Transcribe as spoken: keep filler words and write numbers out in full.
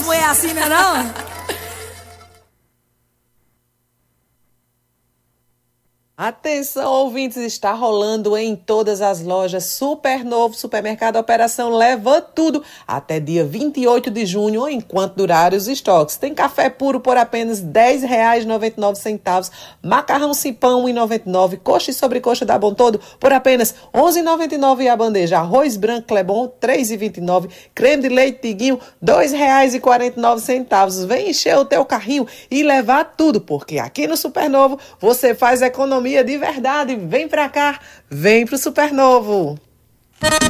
Supernovo é assim, não é não? Atenção, ouvintes, está rolando em todas as lojas Supernovo Supermercado Operação Leva Tudo até dia vinte e oito de junho, ou enquanto durarem os estoques. Tem café puro por apenas dez reais e noventa e nove centavos, macarrão cipão um real e noventa e nove centavos, coxa e sobrecoxa da Bom Todo por apenas onze reais e noventa e nove centavos e a bandeja arroz branco Clebon três reais e vinte e nove centavos, creme de leite Tiguinho dois reais e quarenta e nove centavos. Vem encher o teu carrinho e levar tudo, porque aqui no Supernovo você faz economia de verdade. Vem pra cá, vem pro Supernovo.